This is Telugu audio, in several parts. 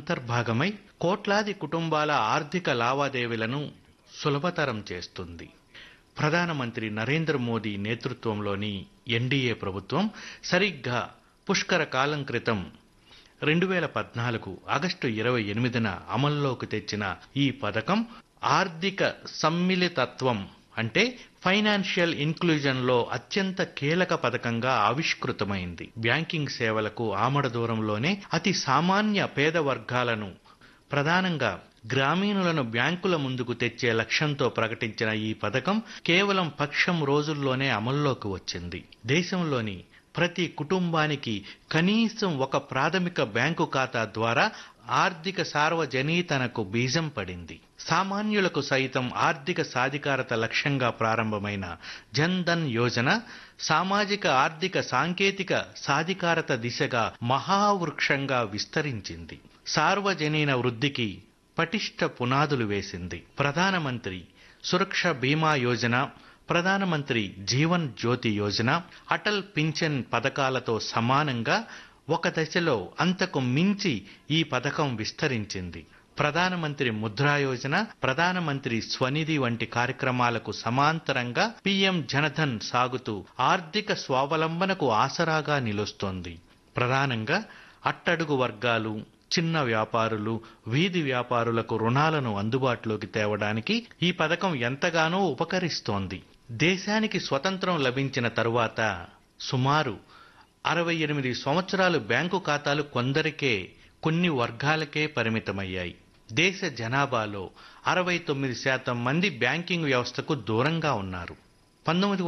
అంతర్భాగమై కోట్లాది కుటుంబాల ఆర్థిక లావాదేవీలను సులభతరం చేస్తుంది. ప్రధానమంత్రి నరేంద్ర మోదీ నేతృత్వంలోని ఎన్డీఏ ప్రభుత్వం సరిగ్గా పుష్కర కాలం క్రితం 2014 ఆగస్టు 28న అమల్లోకి తెచ్చిన ఈ పథకం ఆర్థిక సమ్మిళితత్వం అంటే ఫైనాన్షియల్ ఇన్క్లూజన్లో అత్యంత కీలక పథకంగా ఆవిష్కృతమైంది. బ్యాంకింగ్ సేవలకు ఆమడ దూరంలోనే అతి సామాన్య పేద వర్గాలను, ప్రధానంగా గ్రామీణులను బ్యాంకుల ముందుకు తెచ్చే లక్ష్యంతో ప్రకటించిన ఈ పథకం కేవలం పక్షం రోజుల్లోనే అమల్లోకి వచ్చింది. దేశంలోని ప్రతి కుటుంబానికి కనీసం ఒక ప్రాథమిక బ్యాంకు ఖాతా ద్వారా ఆర్థిక సార్వజనీతనకు బీజం పడింది. సామాన్యులకు సైతం ఆర్థిక సాధికారత లక్ష్యంగా ప్రారంభమైన జన్ ధన్ యోజన సామాజిక ఆర్థిక సాంకేతిక సాధికారత దిశగా మహావృక్షంగా విస్తరించింది. సార్వజనీన వృద్ధికి పటిష్ట పునాదులు వేసింది. ప్రధానమంత్రి సురక్ష బీమా యోజన, ప్రధానమంత్రి జీవన్ జ్యోతి యోజన, అటల్ పింఛన్ పథకాలతో సమానంగా ఒక దశలో అంతకు మించి ఈ పథకం విస్తరించింది. ప్రధానమంత్రి ముద్రా యోజన, ప్రధానమంత్రి స్వనిధి వంటి కార్యక్రమాలకు సమాంతరంగా పీఎం జనధన్ సాగుతూ ఆర్థిక స్వావలంబనకు ఆసరాగా నిలుస్తోంది. ప్రధానంగా అట్టడుగు వర్గాలు, చిన్న వ్యాపారులు, వీధి వ్యాపారులకు రుణాలను అందుబాటులోకి తేవడానికి ఈ పథకం ఎంతగానో ఉపకరిస్తోంది. దేశానికి స్వతంత్రం లభించిన తరువాత సుమారు 68 సంవత్సరాలు బ్యాంకు ఖాతాలు కొన్ని వర్గాలకే పరిమితమయ్యాయి. దేశ జనాభాలో 69% మంది బ్యాంకింగ్ వ్యవస్థకు దూరంగా ఉన్నారు.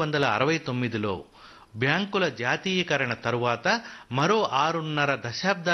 1969లో బ్యాంకుల జాతీయకరణ తరువాత మరో 6.5 దశాబ్దాల